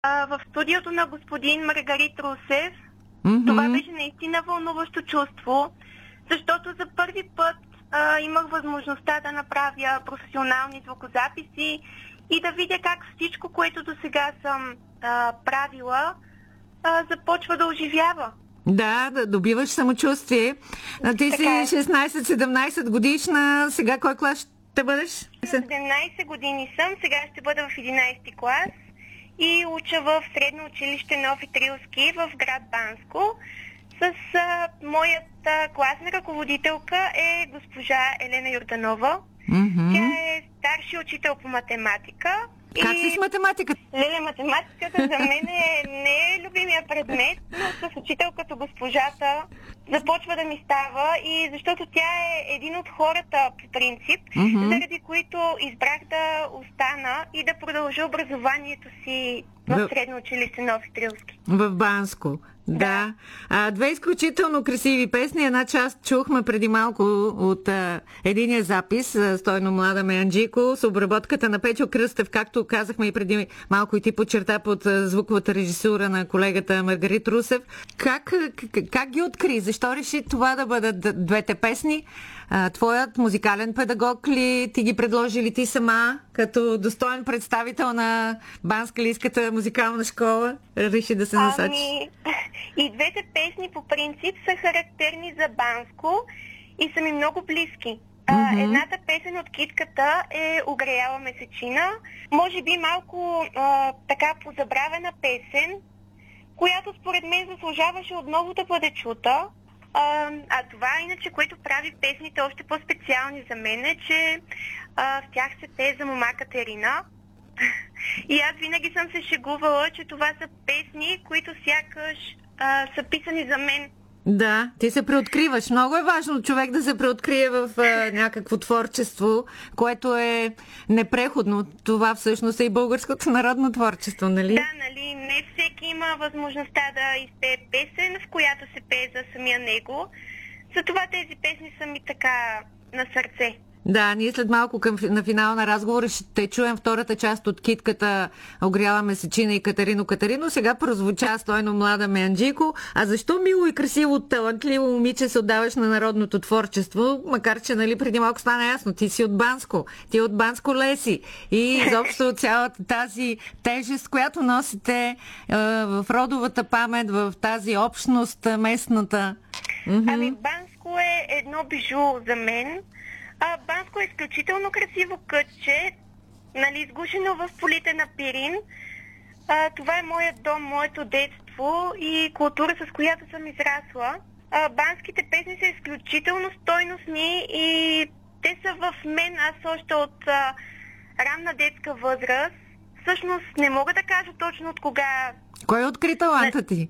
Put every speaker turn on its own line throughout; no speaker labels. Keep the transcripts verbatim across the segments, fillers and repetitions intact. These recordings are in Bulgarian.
а, в студиото на господин Маргарит Русев.
Mm-hmm.
Това беше наистина вълнуващо чувство, защото за първи път а, имах възможността да направя професионални звукозаписи и да видя как всичко, което до сега съм а, правила, а, започва да оживява.
Да, да добиваш самочувствие. Ти си
Така е.
шестнайсет-седемнайсет годишна. Сега кой клас ще бъдеш?
седемнайсет години съм, сега ще бъда в единайсети клас и уча в средно училище Нови Трилски в град Банско. С а, моята класна ръководителка е госпожа Елена Йорданова.
Mm-hmm.
Тя е старши учител по математика.
Как
и...
си с математиката?
Леле, математиката за мен е, не е любимия предмет, но с учител като госпожата започва да ми става, и защото тя е един от хората по принцип,
Mm-hmm.
заради които избрах да остана и да продължа образованието си в
В-
средно училище Нови Трилски.
В Банско. Да. А, две изключително красиви песни. Една част чухме преди малко от а, единия запис, а, Стойно млада Меянджико, с обработката на Петьо Кръстев, както казахме и преди малко и ти подчерта под а, звуковата режисура на колегата Маргарит Русев. Как, как, как ги откри? Защо реши това да бъдат д- двете песни? А, твоят музикален педагог ли ти ги предложи ли ти сама, като достоен представител на Банска-лийската музикална школа, реши да се насочи?
Ами, и двете песни по принцип са характерни за Банско и са ми много близки. А,
Mm-hmm.
едната песен от Китката е Огреяла месечина. Може би малко а, така позабравена песен, която според мен заслужаваше отново да бъде чута. А, а това иначе, което прави песните още по-специални за мен, е, че а, в тях се пее за мома Катерина. И аз винаги съм се шегувала, че това са песни, които сякаш а, са писани за мен.
Да, ти се преоткриваш. Много е важно човек да се преоткрие в а, някакво творчество, което е непреходно. Това всъщност е и българското народно творчество, нали?
Да, нали, не всеки има възможността да изпее песен, в която се пее за самия него. Затова тези песни са ми така на сърце.
Да, ние след малко към, на финала на разговора ще чуем втората част от Китката Огряла месечина и Катерино Катерино. Сега прозвуча Стойно млада Меянджико. А защо мило и красиво, талантливо момиче се отдаваш на народното творчество? Макар че, нали, преди малко стана ясно, ти си от Банско, ти от Банско Леси. И изобщо цялата тази тежест, която носите е, в родовата памет, в тази общност местната. Mm-hmm.
Ами Банско е едно бижу за мен. А, Банско е изключително красиво кътче, нали, изгушено в полите на Пирин. А, това е моят дом, моето детство и култура, с която съм израсла. А, банските песни са изключително стойностни и те са в мен, аз още от а, ранна детска възраст. Всъщност не мога да кажа точно от кога.
Кой откри таланта ти?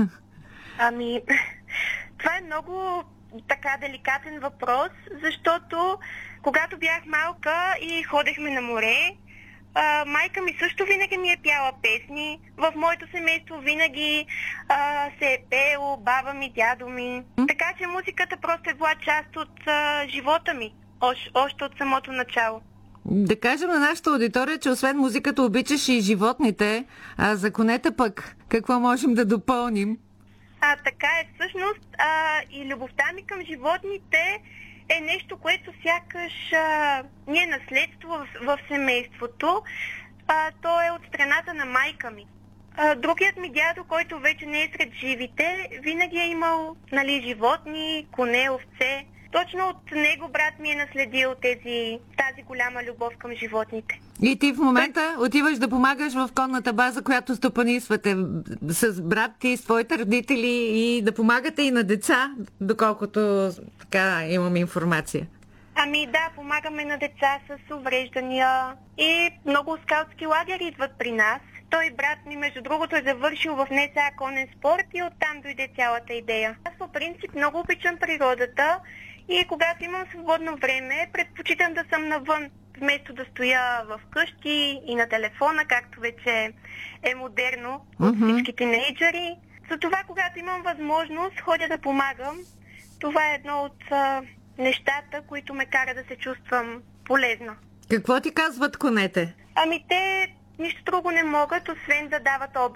Ами, това е много така деликатен въпрос, защото когато бях малка и ходехме на море, а, майка ми също винаги ми е пяла песни. В моето семейство винаги а, се е пеело, баба ми, дядо ми. Така че музиката просто е била част от а, живота ми, още, още от самото начало.
Да кажем на нашата аудитория, че освен музиката обичаш и животните, а за конете пък какво можем да допълним?
А, така е, всъщност а, и любовта ми към животните е нещо, което сякаш а, ни е наследство в, в семейството. А, то е от страната на майка ми. А, другият ми дядо, който вече не е сред живите, винаги е имал, нали, животни, коне, овце. Точно от него брат ми е наследил тези, тази голяма любов към животните.
И ти в момента отиваш да помагаш в конната база, която стопанисвате с брат ти, с твоите родители, и да помагате и на деца, доколкото така имам информация.
Ами да, помагаме на деца с увреждания и много скаутски лагери идват при нас. Той, брат ми, между другото, е завършил в НСА конен спорт и оттам дойде цялата идея. Аз по принцип много обичам природата и когато имам свободно време, предпочитам да съм навън, вместо да стоя в къщи и на телефона, както вече е модерно от
Mm-hmm.
всички тинейджъри. Затова, когато имам възможност, ходя да помагам. Това е едно от а, нещата, които ме кара да се чувствам полезна.
Какво ти казват конете?
Ами те нищо друго не могат, освен да дават обич